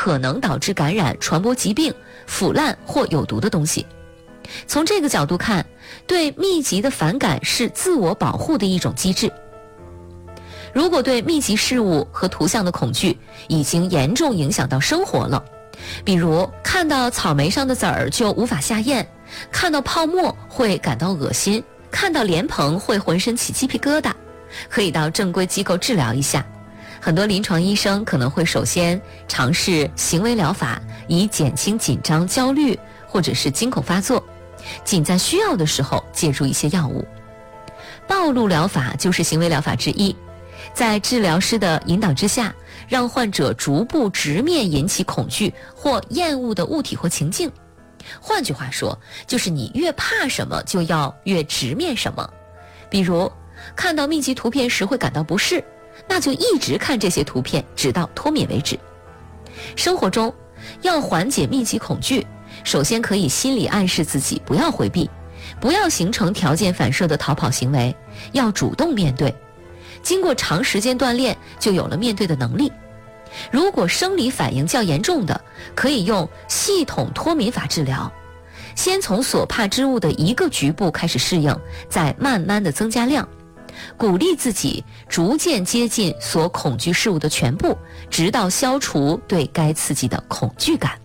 可能导致感染、传播疾病、腐烂或有毒的东西。从这个角度看，对密集的反感是自我保护的一种机制。如果对密集事物和图像的恐惧已经严重影响到生活了，比如看到草莓上的籽儿就无法下咽，看到泡沫会感到恶心，看到莲蓬会浑身起鸡皮疙瘩，可以到正规机构治疗一下。很多临床医生可能会首先尝试行为疗法，以减轻紧张、焦虑或者是惊恐发作，仅在需要的时候介入一些药物。暴露疗法就是行为疗法之一，在治疗师的引导之下，让患者逐步直面引起恐惧或厌恶的物体或情境。换句话说，就是你越怕什么，就要越直面什么。比如，看到密集图片时会感到不适，那就一直看这些图片，直到脱敏为止。生活中，要缓解密集恐惧，首先可以心理暗示自己不要回避，不要形成条件反射的逃跑行为，要主动面对。经过长时间锻炼，就有了面对的能力。如果生理反应较严重的，可以用系统脱敏法治疗，先从所怕之物的一个局部开始适应，再慢慢的增加量，鼓励自己逐渐接近所恐惧事物的全部，直到消除对该刺激的恐惧感。